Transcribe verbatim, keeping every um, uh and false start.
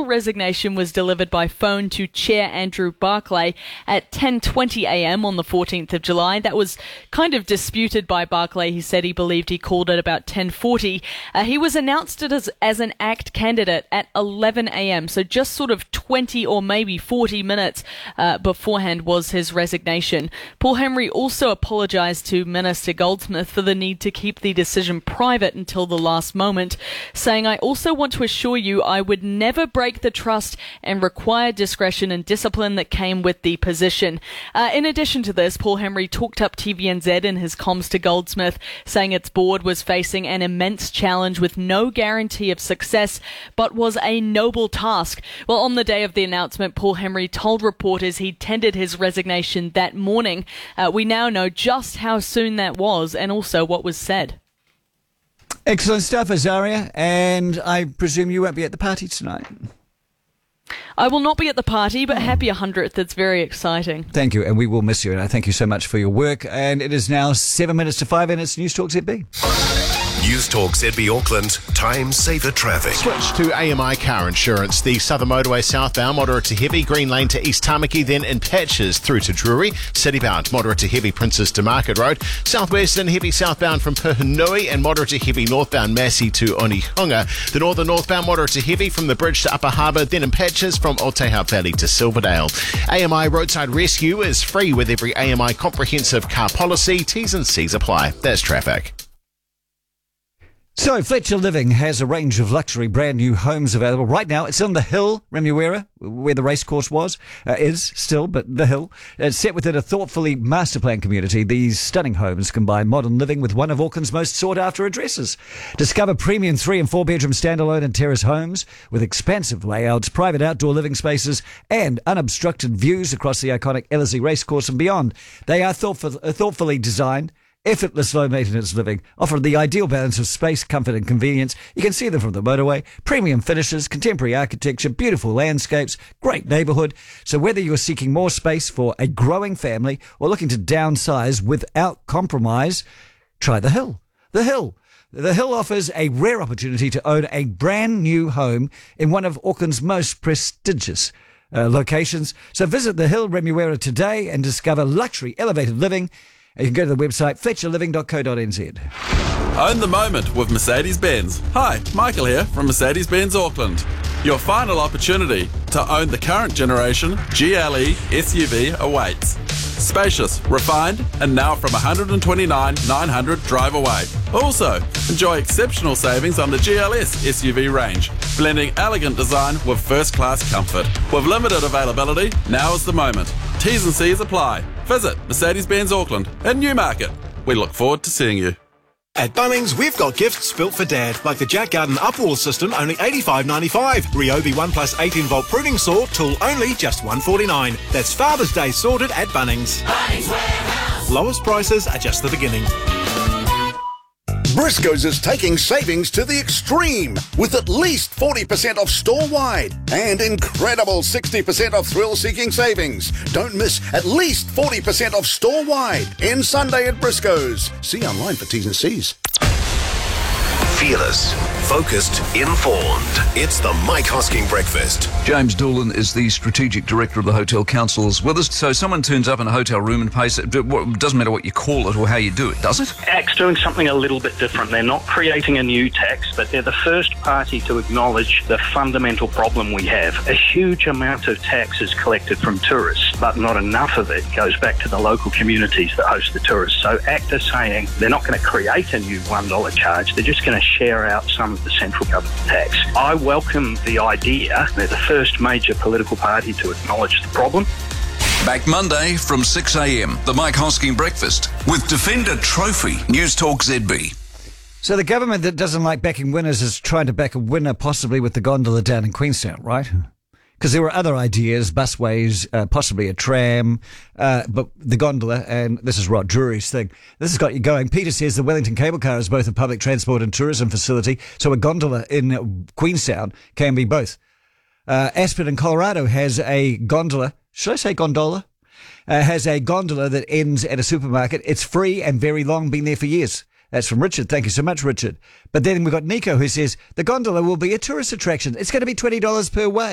official resignation was delivered by phone to Chair Andrew Barclay at ten twenty a m on the fourteenth of July. That was kind of disputed by Barclay. He said he believed he called at about ten forty. Uh, he was announced as, as an ACT candidate at eleven a m, so just sort of twenty or maybe forty minutes uh, beforehand was his resignation. Paul Henry also apologised to Minister Goldsmith for the need to keep the decision private until the last moment, saying, "I also want to assure you I would never break the trust and required discretion and discipline that came with the position." Uh, in addition to this, Paul Henry talked up T V N Z in his comms to Goldsmith, saying its board was facing an immense challenge with no guarantee of success, but was a noble task. Well, on the day of the announcement, Paul Henry told reporters he tendered his resignation that morning. Uh, we now know just how soon that was and also what was said. Excellent stuff, Azaria, and I presume you won't be at the party tonight. I will not be at the party, but happy one hundredth. It's very exciting. Thank you, and we will miss you, and I thank you so much for your work. And it is now seven minutes to five, and it's News Talk Z B. News Talk Z B Auckland, time saver traffic. Switch to A M I car insurance. The Southern Motorway southbound, moderate to heavy, Green Lane to East Tamaki, then in patches through to Drury. Citybound, moderate to heavy, Princess to Market Road. Southwestern, heavy southbound from Puhinui and moderate to heavy northbound, Massey to Onehunga. The northern northbound, moderate to heavy from the bridge to Upper Harbour, then in patches from Otaha Valley to Silverdale. A M I roadside rescue is free with every A M I comprehensive car policy. T's and C's apply. That's traffic. So, Fletcher Living has a range of luxury brand new homes available. Right now, it's on the hill, Remuera, where the racecourse was, uh, is still, but the hill. It's set within a thoughtfully master plan community. These stunning homes combine modern living with one of Auckland's most sought-after addresses. Discover premium three and four bedroom standalone and terrace homes with expansive layouts, private outdoor living spaces, and unobstructed views across the iconic Ellerslie racecourse and beyond. They are thoughtful, uh, thoughtfully designed. Effortless low-maintenance living, offering the ideal balance of space, comfort and convenience. You can see them from the motorway. Premium finishes, contemporary architecture, beautiful landscapes, great neighbourhood. So whether you're seeking more space for a growing family or looking to downsize without compromise, try The Hill. The Hill. The Hill offers a rare opportunity to own a brand new home in one of Auckland's most prestigious uh, locations. So visit The Hill Remuera today and discover luxury elevated living. You can go to the website fletcher living dot co dot n z. Own the moment with Mercedes-Benz. Hi, Michael here from Mercedes-Benz Auckland. Your final opportunity to own the current generation G L E S U V awaits. Spacious, refined, and now from one hundred twenty-nine thousand nine hundred drive away. Also, enjoy exceptional savings on the G L S S U V range, blending elegant design with first-class comfort. With limited availability, now is the moment. T's and C's apply. Visit Mercedes-Benz Auckland in Newmarket. We look forward to seeing you. At Bunnings, we've got gifts built for Dad, like the Jack Garden Upwall system, only eighty-five ninety-five. Ryobi one plus eighteen volt pruning saw, tool only, just one forty-nine. That's Father's Day sorted at Bunnings. Bunnings Warehouse. Lowest prices are just the beginning. Briscoe's is taking savings to the extreme with at least forty percent off store-wide and incredible sixty percent off thrill-seeking savings. Don't miss at least forty percent off store-wide in Sunday at Briscoe's. See online for T's and C's. Fearless, focused, informed. It's the Mike Hosking Breakfast. James Doolan is the Strategic Director of the Hotel Council is with us. So someone turns up in a hotel room and pays it. It doesn't matter what you call it or how you do it, does it? ACT's doing something a little bit different. They're not creating a new tax, but they're the first party to acknowledge the fundamental problem we have. A huge amount of tax is collected from tourists, but not enough of it goes back to the local communities that host the tourists. So ACT is saying they're not going to create a new one dollar charge. They're just going to share out some of the central government tax. I welcome the idea. They're the first major political party to acknowledge the problem. Back Monday from six a m, the Mike Hosking Breakfast with Defender Trophy, News Talk Z B. So the government that doesn't like backing winners is trying to back a winner possibly with the gondola down in Queenstown, right? Because there were other ideas, busways, uh, possibly a tram, uh, but the gondola, and this is Rod Drury's thing, this has got you going. Peter says the Wellington Cable Car is both a public transport and tourism facility, so a gondola in Queenstown can be both. Uh, Aspen in Colorado has a gondola, should I say gondola? Uh, has a gondola that ends at a supermarket. It's free and very long, been there for years. That's from Richard. Thank you so much, Richard. But then we've got Nico who says the gondola will be a tourist attraction. It's going to be twenty dollars per way.